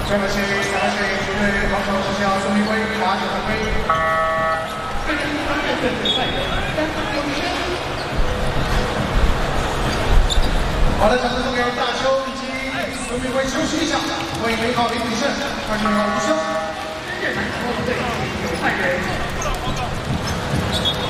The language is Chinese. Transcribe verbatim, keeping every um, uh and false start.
非常感谢，感谢球队防守执教孙明辉罚球犯规。好的，掌声送给大邱以及孙明辉休息一下，为美好林炳胜二十号午休。现场场后队有派人。